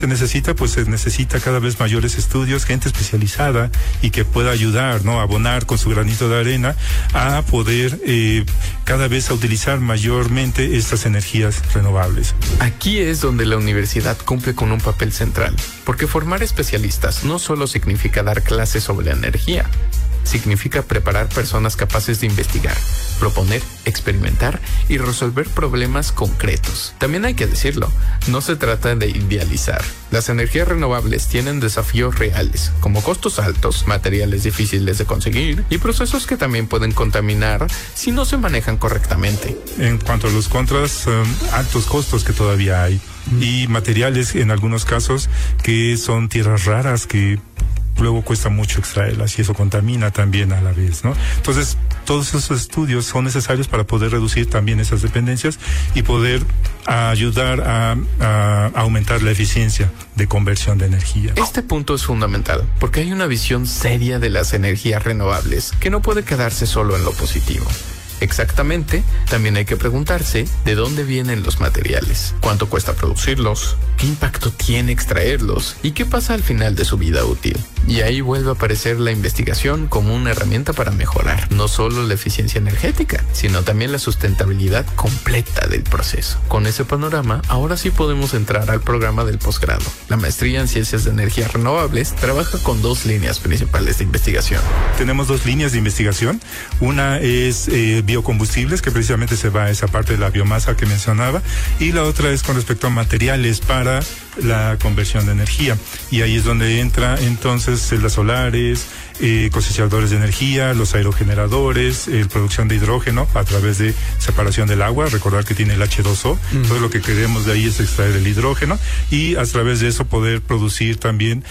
Se necesita cada vez mayores estudios, gente especializada y que pueda ayudar, ¿no? Abonar con su granito de arena a poder cada vez a utilizar mayormente estas energías renovables. Aquí es donde la universidad cumple con un papel central, porque formar especialistas no solo significa dar clases sobre la energía, significa preparar personas capaces de investigar, proponer, experimentar y resolver problemas concretos. También hay que decirlo, no se trata de idealizar. Las energías renovables tienen desafíos reales, como costos altos, materiales difíciles de conseguir y procesos que también pueden contaminar si no se manejan correctamente. En cuanto a los contras, altos costos que todavía hay y materiales en algunos casos que son tierras raras que luego cuesta mucho extraerlas y eso contamina también a la vez, ¿no? Entonces, todos esos estudios son necesarios para poder reducir también esas dependencias y poder ayudar a aumentar la eficiencia de conversión de energía. Este punto es fundamental porque hay una visión seria de las energías renovables que no puede quedarse solo en lo positivo. Exactamente, también hay que preguntarse de dónde vienen los materiales, cuánto cuesta producirlos, qué impacto tiene extraerlos y qué pasa al final de su vida útil. Y ahí vuelve a aparecer la investigación como una herramienta para mejorar no solo la eficiencia energética, sino también la sustentabilidad completa del proceso. Con ese panorama, ahora sí podemos entrar al programa del posgrado. La maestría en Ciencias de Energías Renovables trabaja con dos líneas principales de investigación. Tenemos dos líneas de investigación. Una es biocombustibles, que precisamente se va a esa parte de la biomasa que mencionaba, y la otra es con respecto a materiales para la conversión de energía. Y ahí es donde entra entonces celdas solares, cosechadores de energía, los aerogeneradores, producción de hidrógeno a través de separación del agua. Recordar que tiene el H2O. Todo lo que queremos de ahí es extraer el hidrógeno y a través de eso poder producir también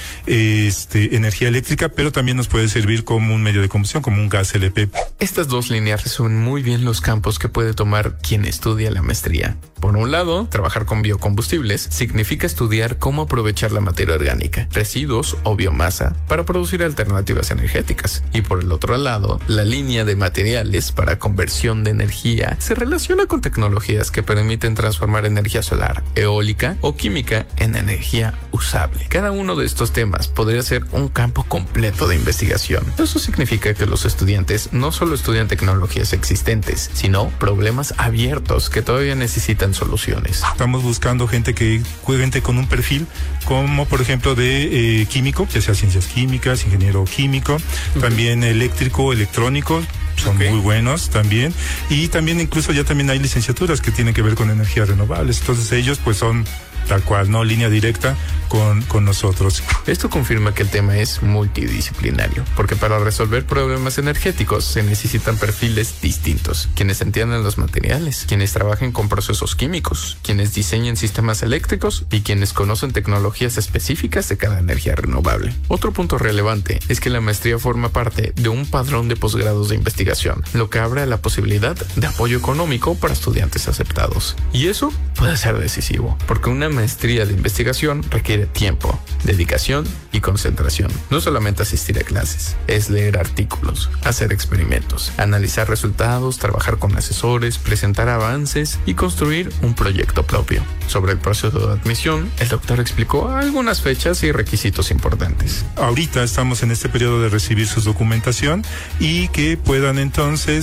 energía eléctrica, pero también nos puede servir como un medio de combustión, como un gas LP. Estas dos líneas resumen muy bien los campos que puede tomar quien estudia la maestría. Por un lado, trabajar con biocombustibles significa estudiar cómo aprovechar la materia orgánica, residuos o biomasa para producir alternativas energéticas. Y por el otro lado, la línea de materiales para conversión de energía se relaciona con tecnologías que permiten transformar energía solar, eólica o química en energía usable. Cada uno de estos temas podría ser un campo completo de investigación. Eso significa que los estudiantes no solo estudian tecnologías existentes, sino problemas abiertos que todavía necesitan soluciones. Estamos buscando gente que cuente con un perfil como por ejemplo de químico, ya sea ciencias químicas, ingeniero químico, también eléctrico, electrónico. Son muy buenos también. Y también incluso ya también hay licenciaturas que tienen que ver con energías renovables. Entonces ellos pues son tal cual, ¿no? Línea directa con nosotros. Esto confirma que el tema es multidisciplinario, porque para resolver problemas energéticos se necesitan perfiles distintos. Quienes entiendan los materiales, quienes trabajen con procesos químicos, quienes diseñen sistemas eléctricos y quienes conocen tecnologías específicas de cada energía renovable. Otro punto relevante es que la maestría forma parte de un padrón de posgrados de investigación, lo que abre la posibilidad de apoyo económico para estudiantes aceptados. Y eso puede ser decisivo, porque una maestría de investigación requiere tiempo, dedicación y concentración. No solamente asistir a clases, es leer artículos, hacer experimentos, analizar resultados, trabajar con asesores, presentar avances y construir un proyecto propio. Sobre el proceso de admisión, el doctor explicó algunas fechas y requisitos importantes. Ahorita estamos en este periodo de recibir su documentación y que puedan entonces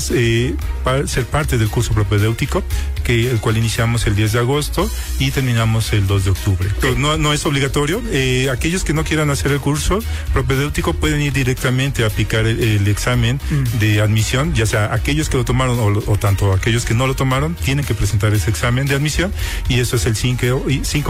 ser parte del curso propedéutico, el cual iniciamos el 10 de agosto y terminamos el 2 de octubre. No es obligatorio. Aquellos que no quieran hacer el curso propedéutico pueden ir directamente a aplicar el examen de admisión, ya sea aquellos que lo tomaron o tanto aquellos que no lo tomaron, tienen que presentar ese examen de admisión y eso es el 5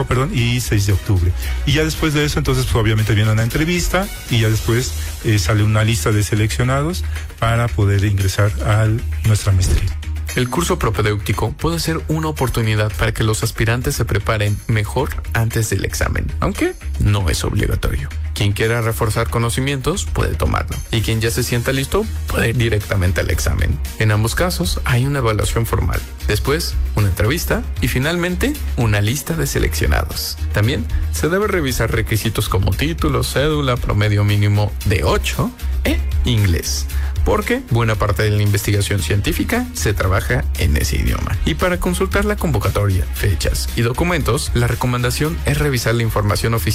y 6 de octubre. Y ya después de eso, entonces, pues, obviamente viene una entrevista y ya después sale una lista de seleccionados para poder ingresar a nuestra maestría. El curso propedéutico puede ser una oportunidad para que los aspirantes se preparen mejor antes del examen, aunque no es obligatorio. Quien quiera reforzar conocimientos puede tomarlo, y quien ya se sienta listo puede ir directamente al examen. En ambos casos hay una evaluación formal, después una entrevista y finalmente una lista de seleccionados. También se debe revisar requisitos como título, cédula, promedio mínimo de 8 e inglés, porque buena parte de la investigación científica se trabaja en ese idioma. Y para consultar la convocatoria, fechas y documentos, la recomendación es revisar la información oficial